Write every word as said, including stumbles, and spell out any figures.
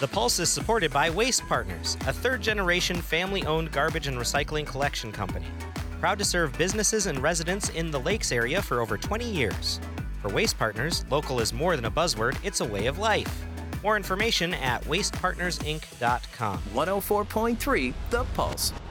The Pulse is supported by Waste Partners, a third-generation family-owned garbage and recycling collection company. Proud to serve businesses and residents in the Lakes area for over twenty years. For Waste Partners, local is more than a buzzword, it's a way of life. More information at waste partners inc dot com. one oh four point three The Pulse.